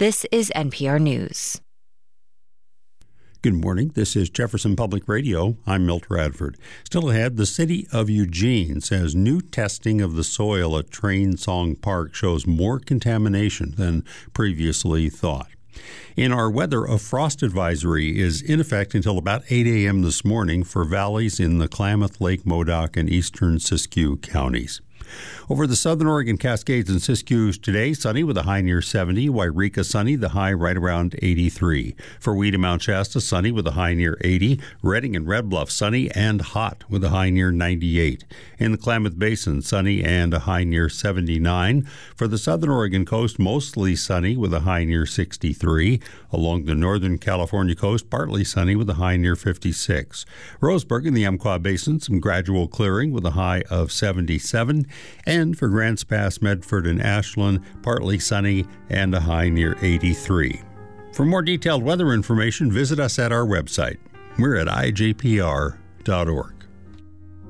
This is NPR News. Good morning. This is Jefferson Public Radio. I'm Milt Radford. Still ahead, the city of Eugene says new testing of the soil at Train Song Park shows more contamination than previously thought. In our weather, a frost advisory is in effect until about 8 a.m. this morning for valleys in the Klamath, Lake Modoc, and eastern Siskiyou counties. Over the southern Oregon Cascades and Siskiyou today, sunny with a high near 70. Wairika sunny, the high right around 83. For Weed and Mount Shasta, sunny with a high near 80. Redding and Red Bluff, sunny and hot with a high near 98. In the Klamath Basin, sunny and a high near 79. For the southern Oregon coast, mostly sunny with a high near 63. Along the northern California coast, partly sunny with a high near 56. Roseburg in the Umpqua Basin, some gradual clearing with a high of 77. And for Grants Pass, Medford, and Ashland, partly sunny and a high near 83. For more detailed weather information, visit us at our website. We're at ijpr.org.